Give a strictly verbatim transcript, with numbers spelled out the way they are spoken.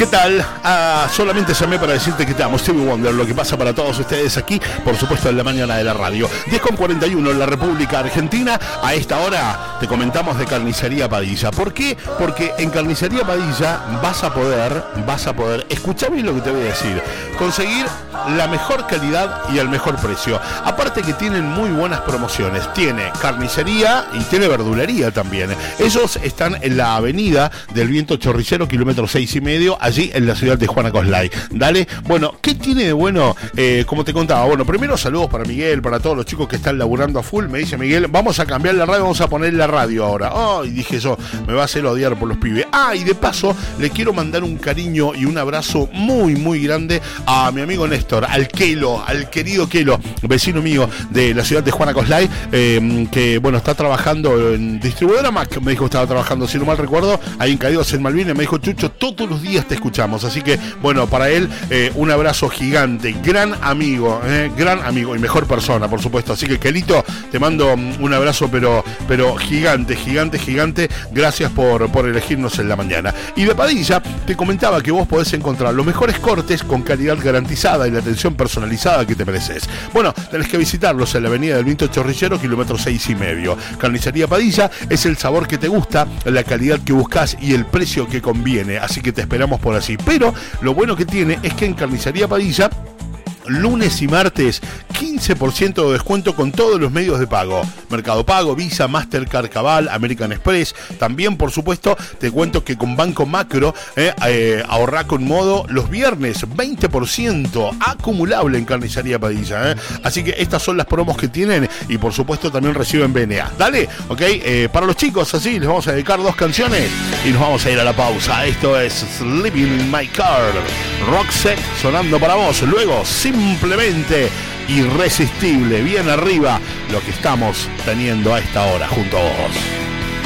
¿Qué tal? Ah, solamente llamé para decirte que te amo, Stevie Wonder, lo que pasa para todos ustedes aquí, por supuesto en la mañana de la radio. diez con cuarenta y uno en la República Argentina. A esta hora te comentamos de Carnicería Padilla. ¿Por qué? Porque en Carnicería Padilla vas a poder, vas a poder, escuchá bien lo que te voy a decir, conseguir la mejor calidad y el mejor precio. Aparte que tienen muy buenas promociones. Tiene carnicería y tiene verdulería también. Ellos están en la avenida del Viento Chorrillero, kilómetro seis y medio, allí en la ciudad de Juana Coslay. Dale. Bueno, ¿qué tiene de bueno? Eh, como te contaba, bueno, primero saludos para Miguel, para todos los chicos que están laburando a full. Me dice Miguel, vamos a cambiar la radio, vamos a poner la radio ahora. Oh, y dije yo, me va a hacer odiar por los pibes. Ah, y de paso, le quiero mandar un cariño y un abrazo muy, muy grande a mi amigo Néstor, al Kelo, al querido Kelo, vecino mío de la ciudad de Juana Coslay, eh, que, bueno, está trabajando en distribuidora Mac, me dijo que estaba trabajando, si no mal recuerdo, ahí en Caídos en Malvinas. Me dijo, Chucho, todos los días te escuchamos. Así que, bueno, para él, eh, un abrazo gigante, gran amigo, eh, gran amigo y mejor persona, por supuesto. Así que, Kelito, te mando un abrazo, pero, pero gigante, gigante, gigante. Gracias por, por elegirnos en la mañana. Y de Padilla, te comentaba que vos podés encontrar los mejores cortes con calidad garantizada y la atención personalizada que te mereces. Bueno, tenés que visitarlos en la avenida del Viento Chorrillero, kilómetro seis y medio. Carnicería Padilla es el sabor que te gusta, la calidad que buscas y el precio que conviene. Así que te esperamos por así. Pero lo bueno que tiene es que en Carnicería Padilla, lunes y martes, quince por ciento de descuento con todos los medios de pago. Mercado Pago, Visa, Mastercard, Cabal, American Express. También, por supuesto, te cuento que con Banco Macro, eh, eh, ahorrá con modo los viernes, veinte por ciento acumulable en Carnicería Padilla. Eh. Así que estas son las promos que tienen y, por supuesto, también reciben B N A. Dale, ok. Eh, para los chicos, así, les vamos a dedicar dos canciones y nos vamos a ir a la pausa. Esto es Sleeping in My Car, Roxette sonando para vos. Luego, simplemente irresistible, bien arriba, lo que estamos teniendo a esta hora junto a vos.